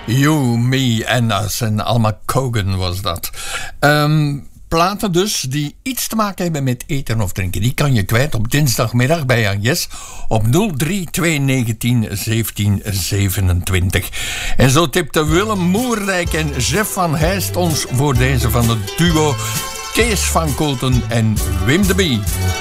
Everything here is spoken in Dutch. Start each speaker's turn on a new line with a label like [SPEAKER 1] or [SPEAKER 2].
[SPEAKER 1] You, Me en Us en Alma Cogan was dat. Platen dus die iets te maken hebben met eten of drinken. Die kan je kwijt op dinsdagmiddag bij Agnes op 032191727. En zo tipte Willem Moerdijk en Jeff van Heijst ons voor deze van het duo Kees van Koten en Wim de Bie.